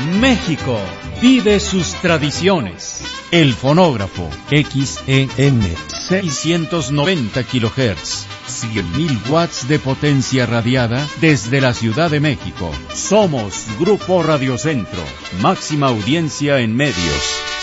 México vive sus tradiciones. El fonógrafo XEN 690 kHz, 100.000 watts de potencia radiada desde la Ciudad de México. Somos Grupo Radio Centro, máxima audiencia en medios.